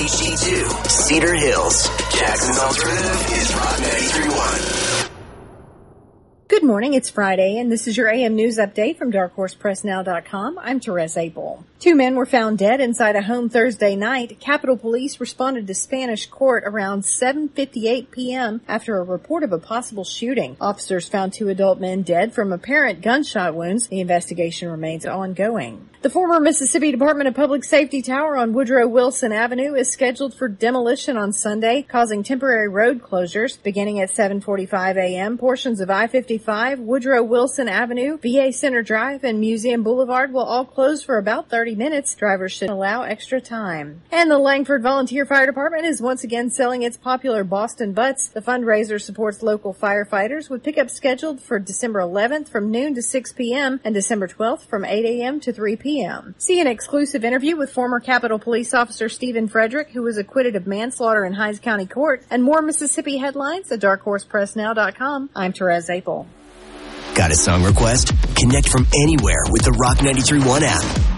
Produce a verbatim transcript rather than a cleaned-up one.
H D two, Cedar Hills. Jackson's alternative is Rock ninety-three point one. Good morning, it's Friday, and this is your A M News Update from dark horse press now dot com. I'm Therese Apel. Two men were found dead inside a home Thursday night. Capitol Police responded to Spanish Court around seven fifty-eight p.m. after a report of a possible shooting. Officers found two adult men dead from apparent gunshot wounds. The investigation remains ongoing. The former Mississippi Department of Public Safety tower on Woodrow Wilson Avenue is scheduled for demolition on Sunday, causing temporary road closures. Beginning at seven forty-five a.m., portions of I fifty-five, Woodrow Wilson Avenue, V A Center Drive, and Museum Boulevard will all close for about thirty minutes. Drivers should allow extra time. And the Langford Volunteer Fire Department is once again selling its popular Boston Butts. The fundraiser supports local firefighters with pickups scheduled for December eleventh from noon to six p.m. and December twelfth from eight a.m. to three p.m. See an exclusive interview with former Capitol Police Officer Stephen Frederick, who was acquitted of manslaughter in Hinds County Court, and more Mississippi headlines at dark horse press now dot com. I'm Therese Apel. Got a song request? Connect from anywhere with the Rock ninety-three point one app.